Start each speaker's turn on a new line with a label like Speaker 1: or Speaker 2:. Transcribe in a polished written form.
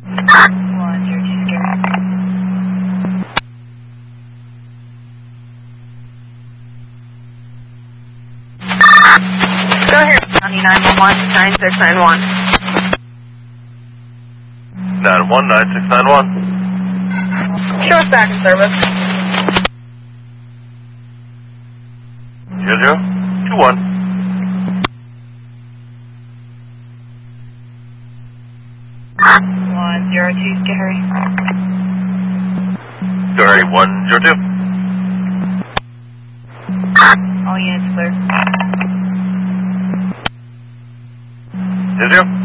Speaker 1: 102 Scary. Go ahead, County 911, 9691.
Speaker 2: 911, 9691.
Speaker 1: Show us back in service.
Speaker 2: 0021.
Speaker 1: 102 Scary.
Speaker 2: Scary 102.
Speaker 1: All units clear.
Speaker 2: 00.